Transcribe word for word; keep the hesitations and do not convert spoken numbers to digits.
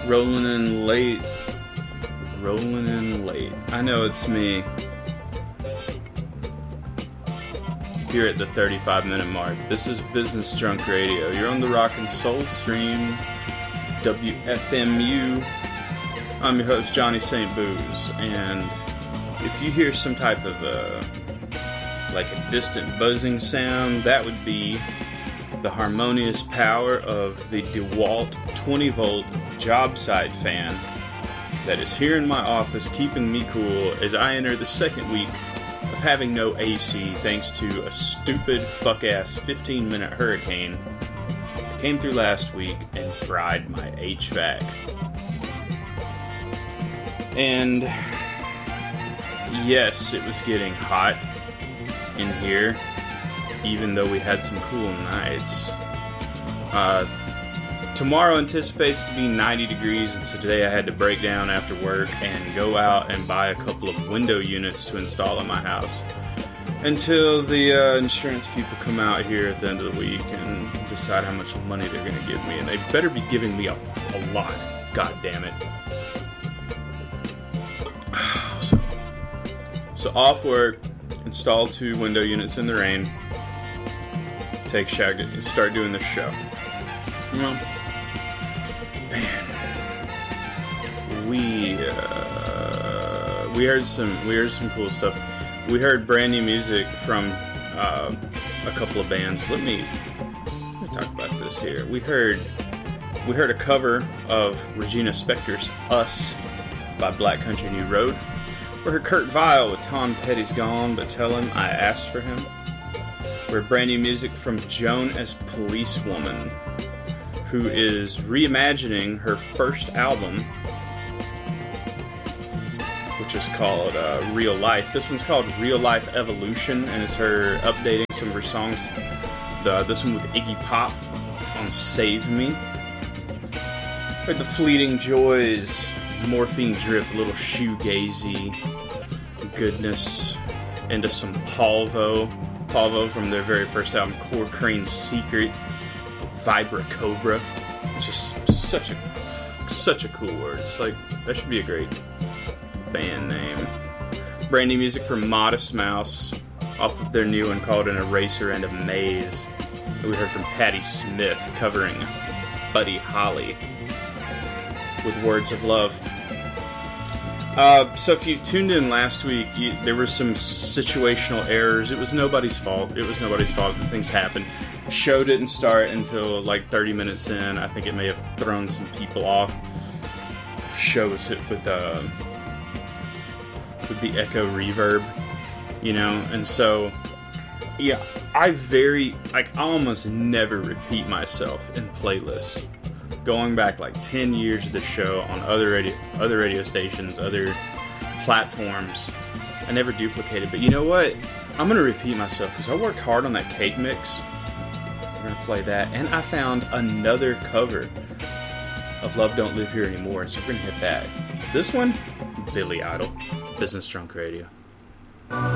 Rolling in late. Rolling in late. I know it's me. Here at the thirty-five minute mark. This is Business Drunk Radio. You're on the Rock and Soul Stream. W F M U. I'm your host, Johnny Saint Booze. And if you hear some type of a, like a distant buzzing sound, that would be the harmonious power of the DeWalt twenty volt job site fan that is here in my office keeping me cool as I enter the second week of having no A C thanks to a stupid fuck-ass fifteen minute hurricane that came through last week and fried my H V A C. And yes, it was getting hot in here, even though we had some cool nights. Uh, tomorrow anticipates to be ninety degrees, and so today I had to break down after work and go out and buy a couple of window units to install in my house until the uh, insurance people come out here at the end of the week and decide how much money they're going to give me. And they better be giving me a, a lot. God damn it. So, so off work, install two window units in the rain, take a shower, and start doing this show. You know, man, we uh, we heard some we heard some cool stuff. We heard brand new music from uh, a couple of bands. Let me let me talk about this here. We heard we heard a cover of Regina Spektor's "Us" by Black Country New Road. We heard Kurt Vile with "Tom Petty's Gone, But Tell Him I Asked For Him." We heard brand new music from Joan as Policewoman, who is reimagining her first album, which is called uh, Real Life. This one's called Real Life Evolution, and it's her updating some of her songs. The, this one with Iggy Pop on Save Me. We heard the Fleeting Joys, Morphine Drip, little shoegazy goodness, into some Polvo. Polvo from their very first album, Core Crane's Secret, Vibra Cobra, which is such a such a cool word. It's like, that should be a great band name. Brand new music from Modest Mouse off of their new one called An Eraser and a Maze. We heard from Patti Smith covering Buddy Holly with Words of Love. Uh, so if you tuned in last week, you, there were some situational errors. It was nobody's fault. It was nobody's fault. Things happened. Show didn't start until like thirty minutes in. I think it may have thrown some people off. Show was hit with the with the echo reverb, you know, and so yeah, I very like I almost never repeat myself in playlists. Going back like ten years of the show on other radio, other radio stations, other platforms, I never duplicated. But you know what? I'm gonna repeat myself because I worked hard on that cake mix. We're gonna play that, and I found another cover of Love Don't Live Here Anymore, so we're gonna hit that. This one, Billy Idol, Business Drunk Radio.